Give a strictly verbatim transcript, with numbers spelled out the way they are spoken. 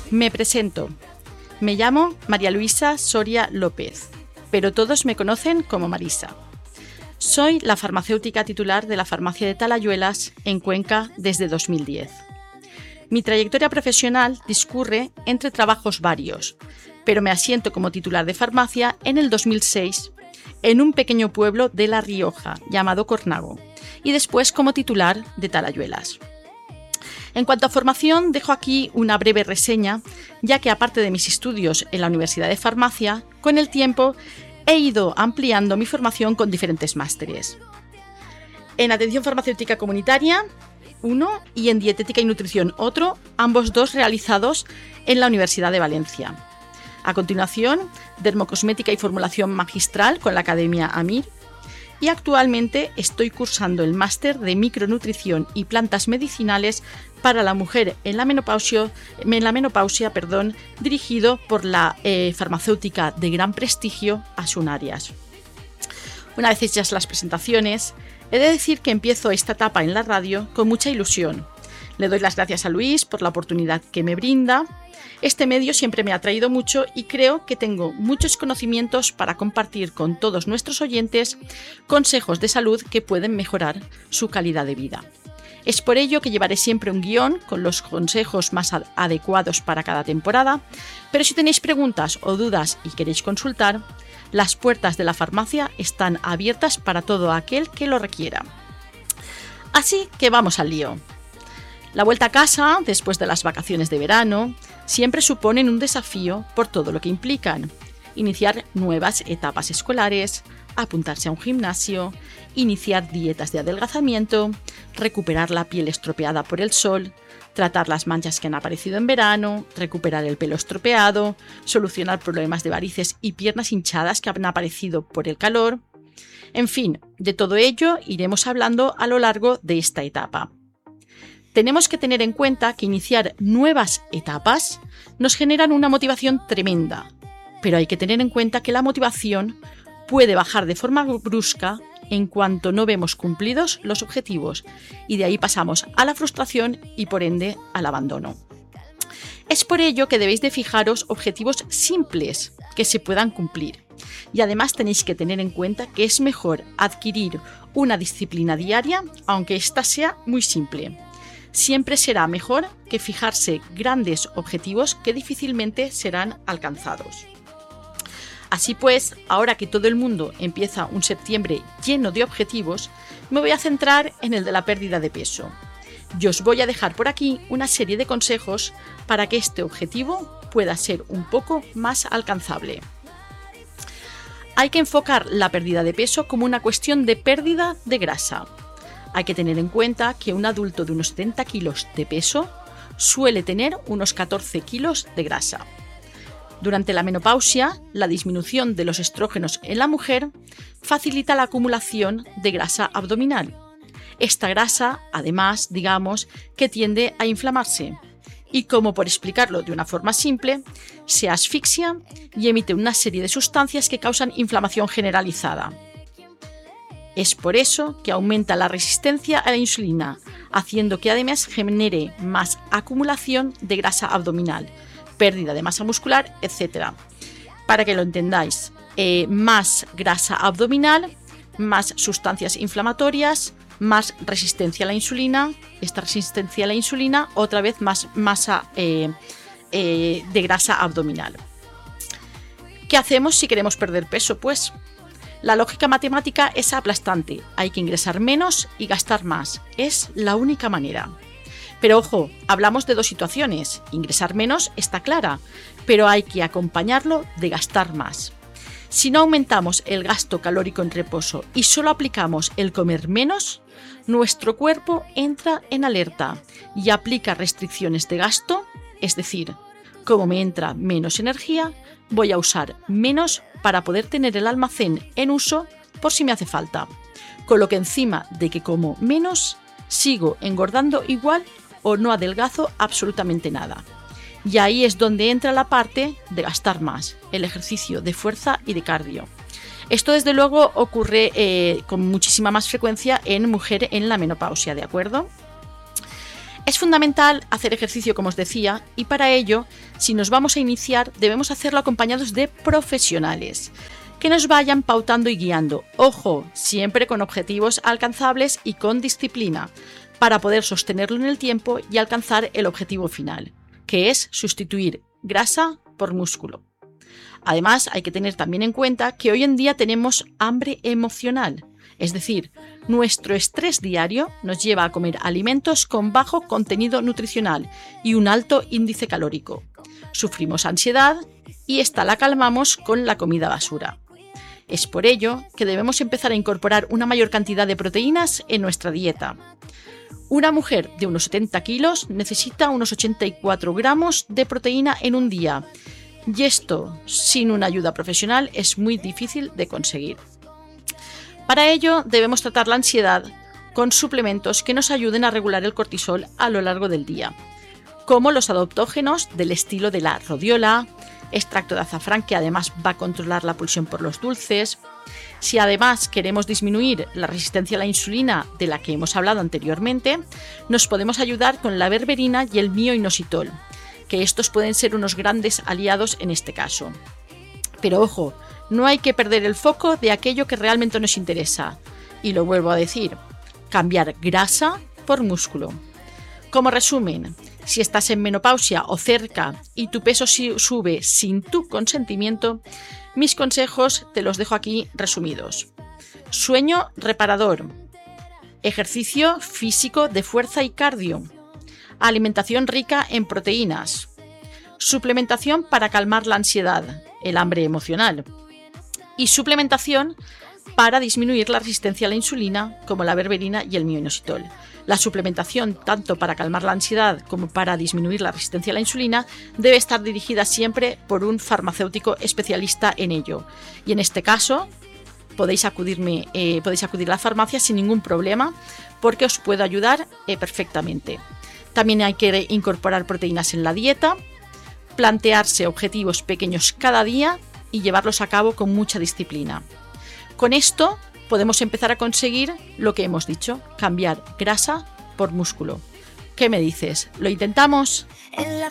Me presento. Me llamo María Luisa Soria López, pero todos me conocen como Marisa. Soy la farmacéutica titular de la farmacia de Talayuelas en Cuenca desde dos mil diez. Mi trayectoria profesional discurre entre trabajos varios, pero me asiento como titular de farmacia en el dos mil seis en un pequeño pueblo de La Rioja llamado Cornago y después como titular de Talayuelas. En cuanto a formación, dejo aquí una breve reseña, ya que aparte de mis estudios en la Universidad de Farmacia, con el tiempo he ido ampliando mi formación con diferentes másteres. En Atención Farmacéutica Comunitaria, uno, y en Dietética y Nutrición, otro, ambos dos realizados en la Universidad de Valencia. A continuación, Dermocosmética y Formulación Magistral con la Academia AMIR. Y actualmente estoy cursando el máster de Micronutrición y Plantas Medicinales para la mujer en la menopausia, en la menopausia perdón, dirigido por la eh, farmacéutica de gran prestigio Asunarias. Una vez hechas las presentaciones, he de decir que empiezo esta etapa en la radio con mucha ilusión. Le doy las gracias a Luis por la oportunidad que me brinda. Este medio siempre me ha atraído mucho y creo que tengo muchos conocimientos para compartir con todos nuestros oyentes consejos de salud que pueden mejorar su calidad de vida. Es por ello que llevaré siempre un guión con los consejos más ad- adecuados para cada temporada, pero si tenéis preguntas o dudas y queréis consultar, las puertas de la farmacia están abiertas para todo aquel que lo requiera. Así que vamos al lío. La vuelta a casa, después de las vacaciones de verano, siempre suponen un desafío por todo lo que implican. Iniciar nuevas etapas escolares, apuntarse a un gimnasio, iniciar dietas de adelgazamiento, recuperar la piel estropeada por el sol, tratar las manchas que han aparecido en verano, recuperar el pelo estropeado, solucionar problemas de varices y piernas hinchadas que han aparecido por el calor. En fin, de todo ello iremos hablando a lo largo de esta etapa. Tenemos que tener en cuenta que iniciar nuevas etapas nos generan una motivación tremenda, pero hay que tener en cuenta que la motivación puede bajar de forma brusca en cuanto no vemos cumplidos los objetivos y de ahí pasamos a la frustración y por ende al abandono. Es por ello que debéis de fijaros objetivos simples que se puedan cumplir y además tenéis que tener en cuenta que es mejor adquirir una disciplina diaria aunque ésta sea muy simple. Siempre será mejor que fijarse grandes objetivos que difícilmente serán alcanzados. Así pues, ahora que todo el mundo empieza un septiembre lleno de objetivos, me voy a centrar en el de la pérdida de peso. Y os voy a dejar por aquí una serie de consejos para que este objetivo pueda ser un poco más alcanzable. Hay que enfocar la pérdida de peso como una cuestión de pérdida de grasa. Hay que tener en cuenta que un adulto de unos setenta kilos de peso suele tener unos catorce kilos de grasa. Durante la menopausia, la disminución de los estrógenos en la mujer facilita la acumulación de grasa abdominal. Esta grasa, además, digamos, que tiende a inflamarse y, como por explicarlo de una forma simple, se asfixia y emite una serie de sustancias que causan inflamación generalizada. Es por eso que aumenta la resistencia a la insulina, haciendo que además genere más acumulación de grasa abdominal, pérdida de masa muscular, etcétera. Para que lo entendáis, eh, más grasa abdominal, más sustancias inflamatorias, más resistencia a la insulina, esta resistencia a la insulina, otra vez más masa eh, eh, de grasa abdominal. ¿Qué hacemos si queremos perder peso? Pues la lógica matemática es aplastante, hay que ingresar menos y gastar más, es la única manera. Pero ojo, hablamos de dos situaciones, ingresar menos está clara, pero hay que acompañarlo de gastar más. Si no aumentamos el gasto calórico en reposo y solo aplicamos el comer menos, nuestro cuerpo entra en alerta y aplica restricciones de gasto, es decir, como me entra menos energía, voy a usar menos para poder tener el almacén en uso por si me hace falta. Con lo que encima de que como menos, sigo engordando igual o no adelgazo absolutamente nada. Y ahí es donde entra la parte de gastar más, el ejercicio de fuerza y de cardio. Esto desde luego ocurre eh, con muchísima más frecuencia en mujer en la menopausia, ¿de acuerdo? Es fundamental hacer ejercicio, como os decía, y para ello, si nos vamos a iniciar, debemos hacerlo acompañados de profesionales que nos vayan pautando y guiando. Ojo, siempre con objetivos alcanzables y con disciplina, para poder sostenerlo en el tiempo y alcanzar el objetivo final, que es sustituir grasa por músculo. Además, hay que tener también en cuenta que hoy en día tenemos hambre emocional, es decir, nuestro estrés diario nos lleva a comer alimentos con bajo contenido nutricional y un alto índice calórico. Sufrimos ansiedad y esta la calmamos con la comida basura. Es por ello que debemos empezar a incorporar una mayor cantidad de proteínas en nuestra dieta. Una mujer de unos setenta kilos necesita unos ochenta y cuatro gramos de proteína en un día, y esto, sin una ayuda profesional, es muy difícil de conseguir. Para ello, debemos tratar la ansiedad con suplementos que nos ayuden a regular el cortisol a lo largo del día, como los adaptógenos del estilo de la rodiola, extracto de azafrán, que además va a controlar la pulsión por los dulces. Si además queremos disminuir la resistencia a la insulina de la que hemos hablado anteriormente, nos podemos ayudar con la berberina y el mioinositol, que estos pueden ser unos grandes aliados en este caso. Pero ojo, no hay que perder el foco de aquello que realmente nos interesa. Y lo vuelvo a decir, cambiar grasa por músculo. Como resumen, si estás en menopausia o cerca y tu peso sube sin tu consentimiento, mis consejos te los dejo aquí resumidos. Sueño reparador. Ejercicio físico de fuerza y cardio. Alimentación rica en proteínas. Suplementación para calmar la ansiedad, el hambre emocional. Y suplementación para disminuir la resistencia a la insulina, como la berberina y el mioinositol. La suplementación, tanto para calmar la ansiedad como para disminuir la resistencia a la insulina, debe estar dirigida siempre por un farmacéutico especialista en ello. Y en este caso, podéis, acudirme, eh, podéis acudir a la farmacia sin ningún problema, porque os puedo ayudar eh, perfectamente. También hay que incorporar proteínas en la dieta, plantearse objetivos pequeños cada día y llevarlos a cabo con mucha disciplina. Con esto podemos empezar a conseguir lo que hemos dicho, cambiar grasa por músculo. ¿Qué me dices? ¿Lo intentamos?